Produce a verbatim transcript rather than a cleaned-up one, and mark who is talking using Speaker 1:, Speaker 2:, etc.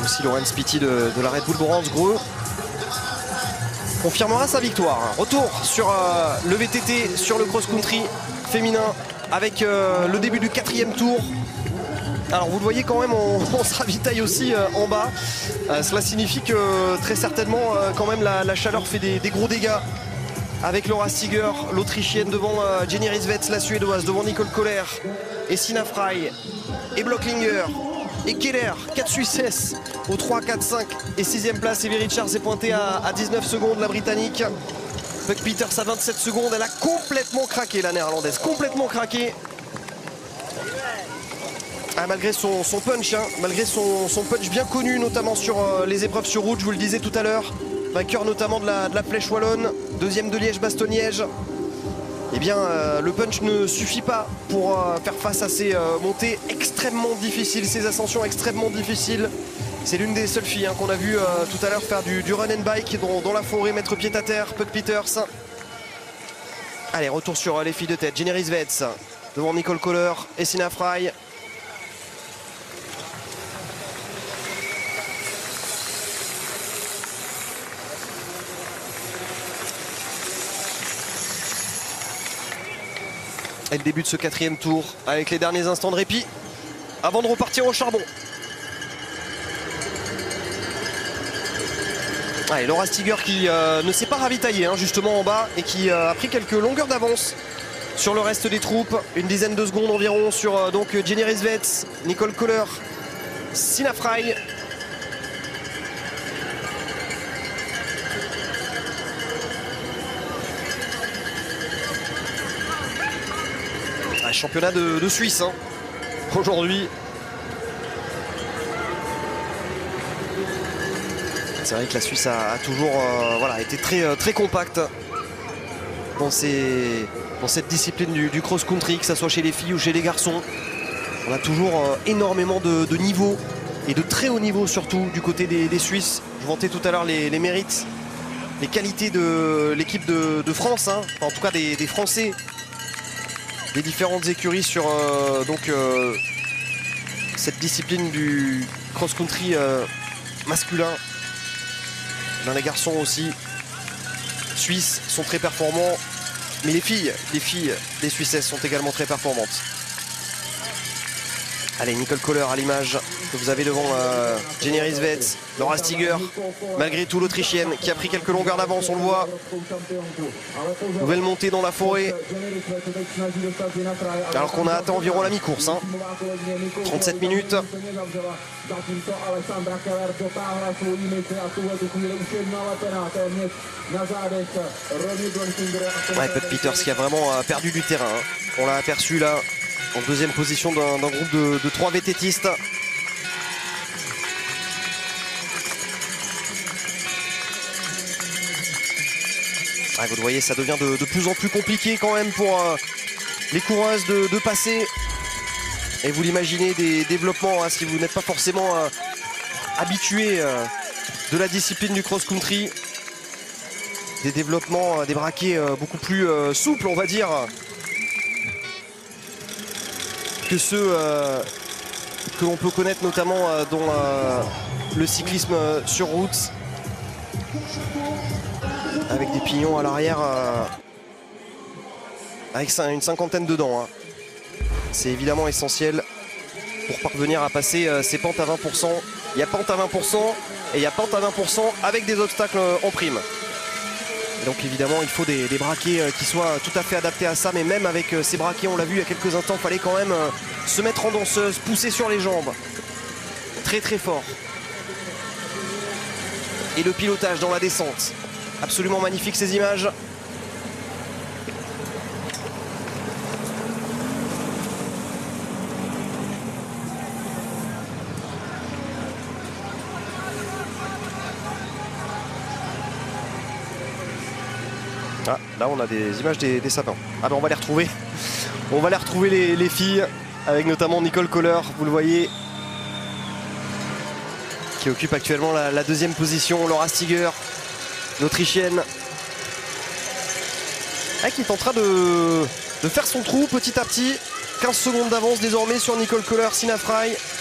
Speaker 1: Aussi Laurens Pitty de, de la Red Bull Brandsgreux confirmera sa victoire. Retour sur euh, le V T T, sur le cross-country féminin avec euh, le début du quatrième tour. Alors vous le voyez quand même, on, on se ravitaille aussi euh, en bas. Euh, cela signifie que euh, très certainement euh, quand même la, la chaleur fait des, des gros dégâts. Avec Laura Stiger, l'Autrichienne, devant euh, Jenny Rissveds, la Suédoise, devant Nicole Kohler et Sina Frey et Blocklinger et Keller, quatre Suissesses au trois, quatre, cinq et sixième place. Evie Richards est pointée à, à dix-neuf secondes, la Britannique. Buck Peters à vingt-sept secondes, elle a complètement craqué, la Néerlandaise, complètement craqué. Ah, malgré son, son punch, hein, malgré son, son punch bien connu, notamment sur euh, les épreuves sur route, je vous le disais tout à l'heure. Vainqueur notamment de la, de la Flèche Wallonne, deuxième de Liège-Bastogne-Liège. Eh bien, euh, le punch ne suffit pas pour euh, faire face à ces euh, montées extrêmement difficiles, ces ascensions extrêmement difficiles. C'est l'une des seules filles hein, qu'on a vu euh, tout à l'heure faire du, du run and bike dans, dans la forêt, mettre pied à terre. Buck Peters. Allez, retour sur euh, les filles de tête. Jenny Rissveds devant Nicole Kohler et Sina Frey. Et le début de ce quatrième tour avec les derniers instants de répit avant de repartir au charbon. Allez, Laura Stiger qui euh, ne s'est pas ravitaillée hein, justement en bas et qui euh, a pris quelques longueurs d'avance sur le reste des troupes. Une dizaine de secondes environ sur euh, donc Jenny Rissveds, Nicole Kohler, Sina Frey. Championnat de, de Suisse hein, aujourd'hui. C'est vrai que la Suisse a, a toujours euh, voilà, été très, très compacte dans, ces, dans cette discipline du, du cross-country, que ce soit chez les filles ou chez les garçons. On a toujours euh, énormément de, de niveau et de très haut niveau surtout du côté des, des Suisses. Je vantais tout à l'heure les, les mérites, les qualités de l'équipe de, de France, hein, enfin, en tout cas des, des Français. Des différentes écuries sur euh, donc, euh, cette discipline du cross-country euh, masculin. Dans les garçons aussi, Suisses sont très performants, mais les filles, les filles des Suissesses sont également très performantes. Allez, Nicole Kohler à l'image que vous avez devant euh, Jenny Rissveds, Laura Stiger, malgré tout l'Autrichienne qui a pris quelques longueurs d'avance, on le voit. Nouvelle montée dans la forêt. Alors qu'on a atteint environ la mi-course. Hein. trente-sept minutes. Ouais, Buck Peters qui a vraiment euh, perdu du terrain. Hein. On l'a aperçu là. En deuxième position d'un groupe de, de trois vététistes. Ah, vous le voyez, ça devient de, de plus en plus compliqué quand même pour euh, les coureuses de, de passer. Et vous l'imaginez, des développements, hein, si vous n'êtes pas forcément euh, habitué euh, de la discipline du cross-country. Des développements, euh, des braquets euh, beaucoup plus euh, souples, on va dire. Que ceux euh, que l'on peut connaître notamment euh, dans euh, le cyclisme euh, sur route, avec des pignons à l'arrière euh, avec une cinquantaine de dents hein. C'est évidemment essentiel pour parvenir à passer euh, ces pentes à vingt pour cent. Il y a pente à vingt pour cent et il y a pente à vingt pour cent avec des obstacles euh, en prime. Et donc évidemment il faut des, des braquets euh, qui soient tout à fait adaptés à ça, mais même avec euh, ces braquets, on l'a vu il y a quelques instants, il fallait quand même euh, se mettre en danseuse, pousser sur les jambes. Très très fort. Et le pilotage dans la descente. Absolument magnifique ces images. Ah, là on a des images des, des sapins. Ah ben on va les retrouver. On va les retrouver les, les filles, avec notamment Nicole Kohler, vous le voyez, qui occupe actuellement la, la deuxième position. Laura Stiger, l'Autrichienne, ah, qui est en train de, de faire son trou petit à petit. quinze secondes d'avance désormais sur Nicole Kohler, Sina Frey.